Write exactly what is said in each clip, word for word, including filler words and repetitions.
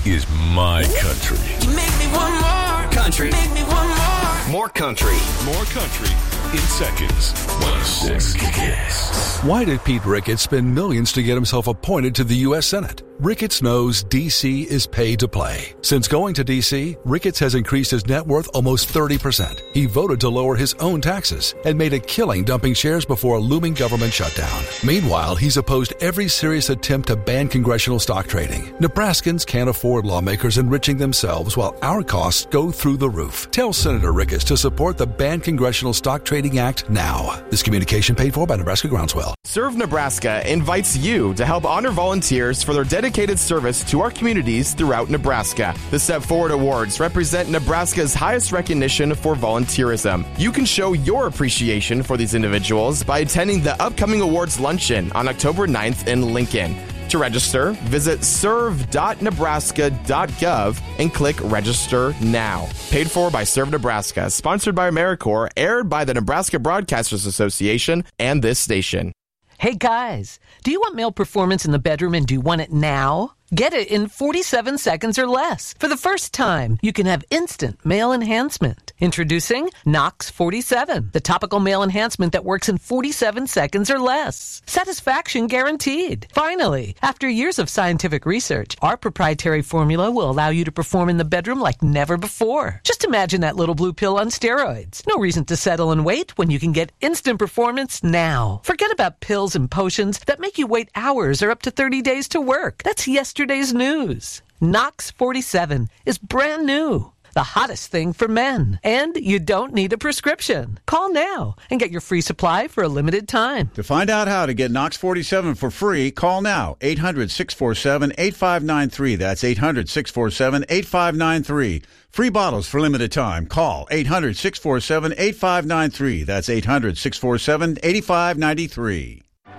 is my country. You make me want more country. Make me want more. More country. More country in seconds. one oh six Kicks. Why did Pete Ricketts spend millions to get himself appointed to the U S Senate? Ricketts knows D C is pay to play. Since going to D C, Ricketts has increased his net worth almost thirty percent. He voted to lower his own taxes and made a killing dumping shares before a looming government shutdown. Meanwhile, he's opposed every serious attempt to ban congressional stock trading. Nebraskans can't afford lawmakers enriching themselves while our costs go through the roof. Tell Senator Ricketts to support the Ban Congressional Stock Trading Act now. This communication paid for by Nebraska Groundswell. Serve Nebraska invites you to help honor volunteers for their dedicated service to our communities throughout Nebraska. The Step Forward Awards represent Nebraska's highest recognition for volunteerism. You can show your appreciation for these individuals by attending the upcoming awards luncheon on October ninth in Lincoln. To register, visit serve dot nebraska dot gov and click Register Now. Paid for by Serve Nebraska, sponsored by AmeriCorps, aired by the Nebraska Broadcasters Association and this station. Hey guys, do you want male performance in the bedroom and do you want it now? Get it in forty-seven seconds or less. For the first time, you can have instant male enhancement. Introducing Nox forty-seven, the topical male enhancement that works in forty-seven seconds or less. Satisfaction guaranteed. Finally, after years of scientific research, our proprietary formula will allow you to perform in the bedroom like never before. Just imagine that little blue pill on steroids. No reason to settle and wait when you can get instant performance now. Forget about pills and potions that make you wait hours or up to thirty days to work. That's yesterday's news. Nox forty-seven is brand new. The hottest thing for men. And you don't need a prescription. Call now and get your free supply for a limited time. To find out how to get Nox forty-seven for free, call now. eight hundred, six four seven, eight five nine three. That's eight hundred, six four seven, eight five nine three. Free bottles for limited time. Call eight hundred, six four seven, eight five nine three. That's eight hundred, six four seven, eight five nine three.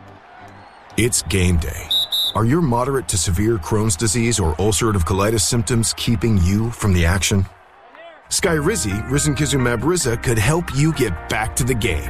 It's game day. Are your moderate to severe Crohn's disease or ulcerative colitis symptoms keeping you from the action? Skyrizi, risankizumab Riza, could help you get back to the game.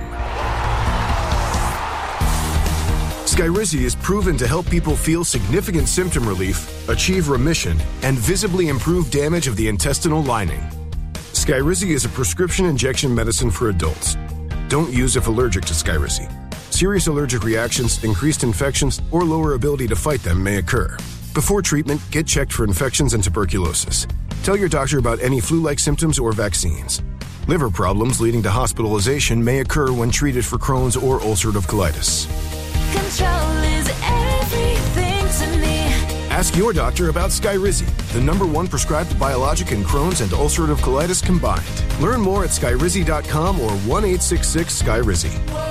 Skyrizi is proven to help people feel significant symptom relief, achieve remission, and visibly improve damage of the intestinal lining. Skyrizi is a prescription injection medicine for adults. Don't use if allergic to Skyrizi. Serious allergic reactions, increased infections, or lower ability to fight them may occur. Before treatment, get checked for infections and tuberculosis. Tell your doctor about any flu-like symptoms or vaccines. Liver problems leading to hospitalization may occur when treated for Crohn's or ulcerative colitis. Control is everything to me. Ask your doctor about Skyrizi, the number one prescribed biologic in Crohn's and ulcerative colitis combined. Learn more at skyrizi dot com or one eight six six Skyrizi.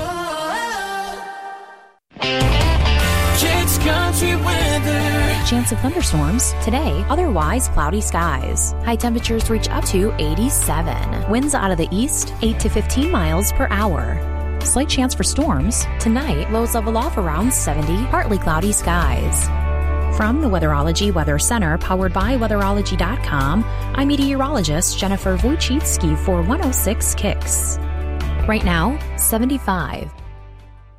Kids Country Weather. Chance of thunderstorms today, otherwise cloudy skies. High temperatures reach up to eighty-seven. Winds out of the east, eight to fifteen miles per hour. Slight chance for storms. Tonight, lows level off around seventy, partly cloudy skies. From the Weatherology Weather Center, powered by weatherology dot com, I'm meteorologist Jennifer Wojcicki for one oh six Kicks. Right now, seventy-five.